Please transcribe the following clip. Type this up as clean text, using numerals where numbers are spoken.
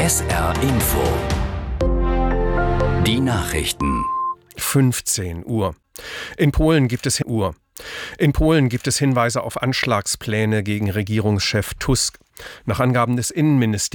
SR Info. Die Nachrichten. 15 Uhr. In Polen gibt es Hinweise auf Anschlagspläne gegen Regierungschef Tusk. Nach Angaben des Innenministeriums